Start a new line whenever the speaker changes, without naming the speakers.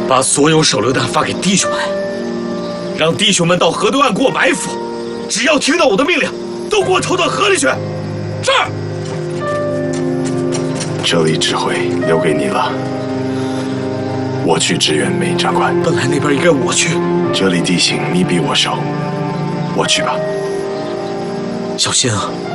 把所有手榴弹发给弟兄们，让弟兄们到河对岸给我埋伏。只要听到我的命令，都给我冲到河里去。是。
这里指挥留给你了，我去支援梅长官。
本来那边应该我去，
这里地形你比我熟，我去吧。
小心啊！